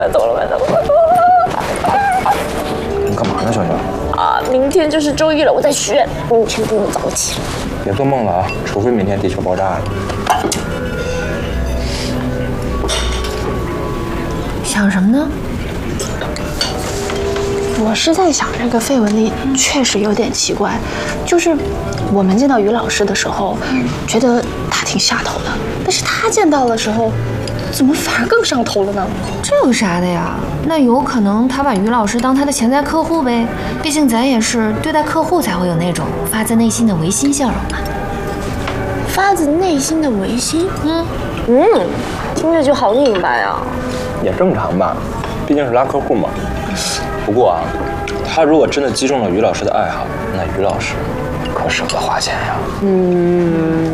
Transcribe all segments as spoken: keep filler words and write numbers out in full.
快走了，快走了，快走了！ 你干嘛呢，小小？ 啊，明天就是周一了，我在许愿，明天不能早起。 别做梦了啊！除非明天地球爆炸了。 想什么呢？我是在想，这个费雯丽确实有点奇怪，就是我们见到于老师的时候，觉得他挺下头的，但是他见到的时候，怎么反而更上头了呢？ 这有啥的呀？那有可能他把于老师当他的潜在客户呗，毕竟咱也是对待客户才会有那种发自内心的违心笑容嘛。 发自内心的违心， 嗯嗯，听着就好明白啊。 也正常吧，毕竟是拉客户嘛。不过啊，他如果真的击中了于老师的爱好，那于老师可舍不得花钱呀。 嗯。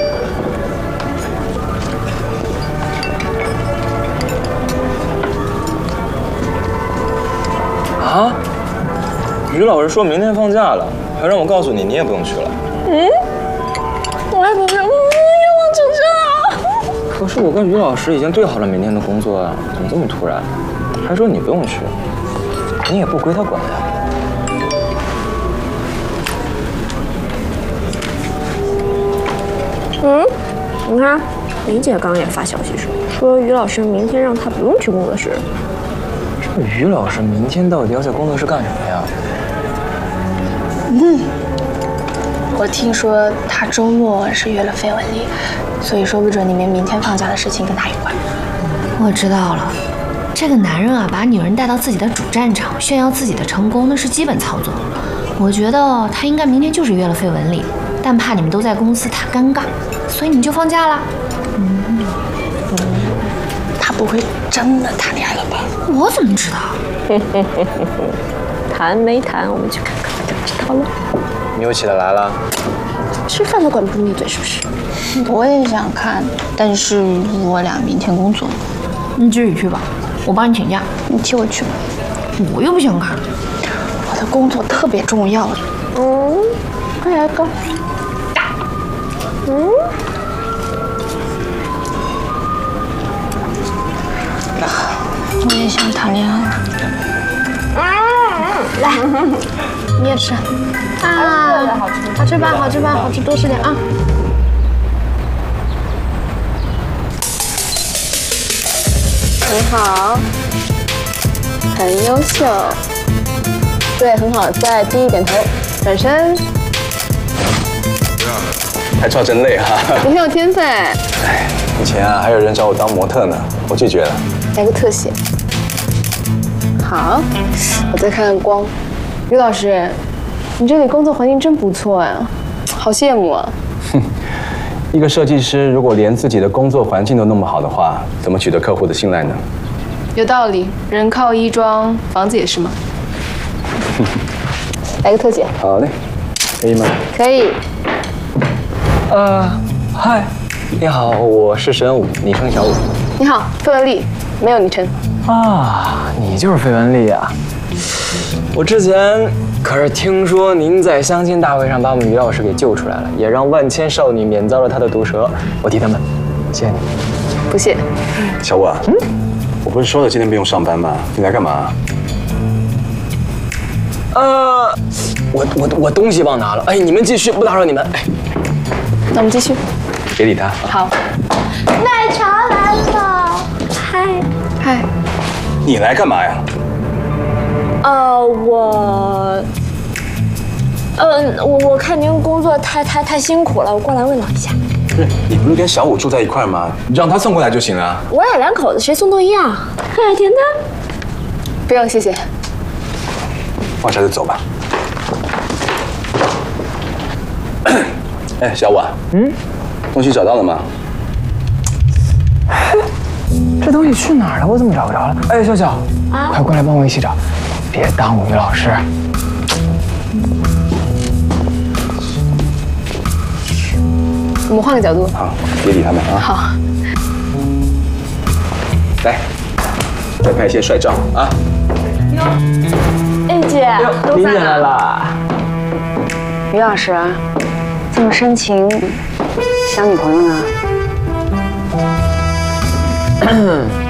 啊？于老师说明天放假了，还让我告诉你，你也不用去了。 嗯？我还不是，我我出去了。 可是我跟于老师已经对好了明天的工作啊，怎么这么突然？还说你不用去，你也不归他管呀。 嗯，你看，林姐刚刚也发消息说，说于老师明天让她不用去工作室。 这于老师明天到底要在工作室干什么呀？ 嗯，我听说他周末是约了费雯丽，所以说不准你们明天放假的事情跟他有关。 我知道了，这个男人啊，把女人带到自己的主战场，炫耀自己的成功，那是基本操作。我觉得他应该明天就是约了费雯丽，但怕你们都在公司，他尴尬，所以你就放假了。 嗯，嗯，他不会真的谈恋爱了吧？ 我怎么知道？ 谈没谈，我们去看看就知道了。 你又起得来了？ 吃饭都管不住你嘴是不是？ 我也想看，但是我俩明天工作。 你自己去吧，我帮你请假。 你替我去吧。 我又不想看。 我的工作特别重要。 嗯，快来个。嗯。 我也想谈恋爱。 嗯，来， 你也吃。啊，好吃，好吃吧，好吃吧，好吃，多吃点啊。 很好，很优秀，对，很好，再低一点头，转身。 拍照真累哈。 你很有天分。 哎，以前啊还有人找我当模特呢，我拒绝了。 来个特写。好，我再看看光。于老师，你这里工作环境真不错呀，好羡慕啊。 哼，一个设计师如果连自己的工作环境都弄不好的话，怎么取得客户的信赖呢？ 有道理，人靠衣装，房子也是吗？来个特写。 好嘞，可以吗？ 可以。 呃，嗨，你好，我是神武，昵称小武。 你好，费雯丽，没有昵称。 啊，你就是费雯丽呀！我之前可是听说您在相亲大会上把我们于老师给救出来了，也让万千少女免遭了他的毒舌，我替他们谢谢你。 不谢。 小武啊，嗯，我不是说了今天不用上班吗？你来干嘛？ 呃，我我我东西忘拿了，哎，你们继续，不打扰你们。哎， 那我们继续。 别理他。 好。奶茶来了，嗨嗨。 你来干嘛呀？ 呃，我，嗯、呃，我我看您工作太太太辛苦了，我过来慰劳一下。 不是，你不是跟小武住在一块吗？你让他送过来就行了。 我俩两口子，谁送都一样。喝点甜的？不用，谢谢。 放下就走吧。哎，小武啊，嗯，东西找到了吗？ 这东西去哪儿了？我怎么找不着了？哎，笑笑，啊，快过来帮我一起找，别耽误于老师。 我们换个角度。 好，别理他们啊。 好。 来，再拍一些帅照啊。 哟，哎姐， 林姐来了。 于老师，这么深情，想女朋友呢？